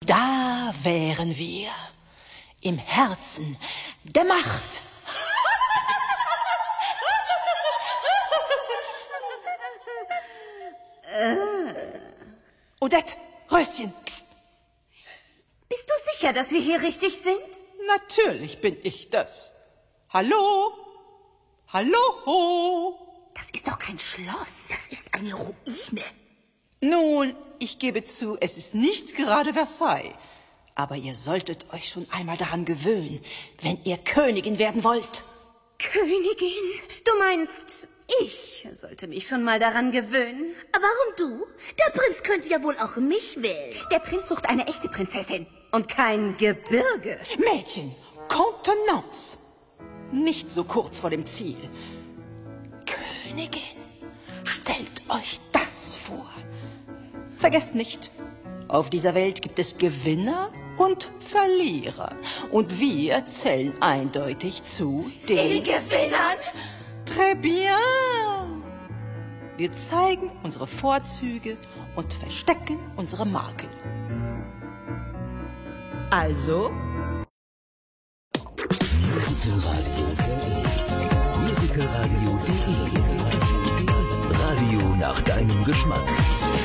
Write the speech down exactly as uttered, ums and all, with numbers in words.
Da wären wir, im Herzen der Macht. Odette, Röschen. Bist du sicher, dass wir hier richtig sind? Natürlich bin ich das. Hallo? Hallo? Das ist doch kein Schloss. Das ist eine Ruine. Nun, ich gebe zu, es ist nicht gerade Versailles. Aber ihr solltet euch schon einmal daran gewöhnen, wenn ihr Königin werden wollt. Königin? Du meinst, ich sollte mich schon mal daran gewöhnen? Warum du? Der Prinz könnte ja wohl auch mich wählen. Der Prinz sucht eine echte Prinzessin und kein Gebirge. Mädchen, Contenance. Nicht so kurz vor dem Ziel. Königin, stellt euch das vor. Vergesst nicht, auf dieser Welt gibt es Gewinner und Verlierer. Und wir zählen eindeutig zu den, Den Gewinnern? Très bien. Wir zeigen unsere Vorzüge und verstecken unsere Makel. Also... Musicalradio punkt de Radio nach deinem Geschmack.